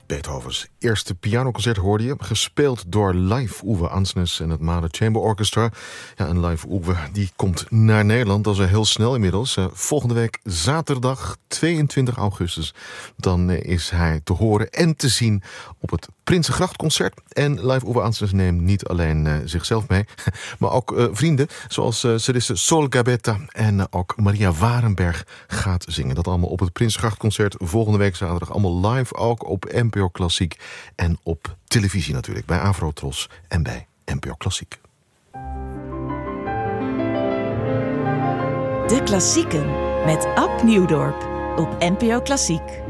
Beethovens eerste pianoconcert hoorde je, gespeeld door Live Uwe Ansnes en het Mahler Chamber Orchestra. Ja, en Live Uwe die komt naar Nederland, dat is heel snel inmiddels. Volgende week zaterdag 22 augustus. Dan is hij te horen en te zien op het Prinsengrachtconcert. En Live Uwe Ansnes neemt niet alleen zichzelf mee, maar ook vrienden zoals celliste Sol Gabetta en ook Maria Warenberg gaat zingen. Dat allemaal op het Prinsengrachtconcert volgende week zaterdag. Allemaal live, ook op NPO Klassiek en op televisie natuurlijk, bij Avrotros en bij NPO Klassiek. De Klassieken met Ab Nieuwdorp op NPO Klassiek.